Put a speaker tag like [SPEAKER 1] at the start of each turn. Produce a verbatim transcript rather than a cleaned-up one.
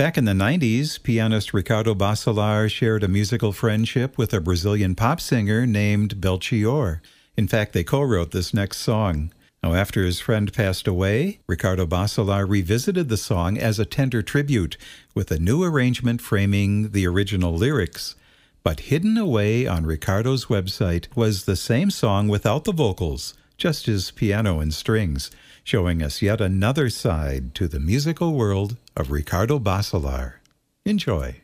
[SPEAKER 1] Back in the nineties, pianist Ricardo Bacelar shared a musical friendship with a Brazilian pop singer named Belchior. In fact, they co-wrote this next song. Now, after his friend passed away, Ricardo Bacelar revisited the song as a tender tribute, with a new arrangement framing the original lyrics. But hidden away on Ricardo's website was the same song without the vocals, just his piano and strings, showing us yet another side to the musical world of Ricardo Bacelar. Enjoy.